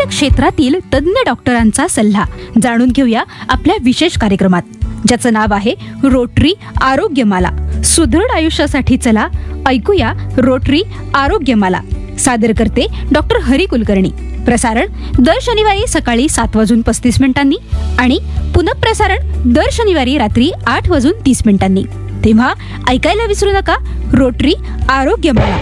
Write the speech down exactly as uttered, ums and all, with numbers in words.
क्षेत्रातील तज्ज्ञ डॉक्टरांचा सल्ला जाणून घेऊया आपल्या विशेष कार्यक्रमात, ज्याचं नाव आहे रोटरी आरोग्यमाला. सुदृढ आयुष्यासाठी चला ऐकूया रोटरी आरोग्यमाला. सादर करते डॉक्टर हरी कुलकर्णी. प्रसारण दर शनिवारी सकाळी सात वाजून पस्तीस मिनिटांनी आणि पुनःप्रसारण दर शनिवारी रात्री आठ वाजून तीस मिनिटांनी. तेव्हा ऐकायला विसरू नका रोटरी आरोग्यमाला.